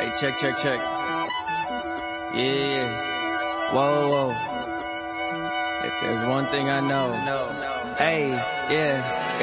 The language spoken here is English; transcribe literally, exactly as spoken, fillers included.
Hey, check, check, check. Yeah, yeah. Whoa, whoa. If there's one thing I know, hey, yeah.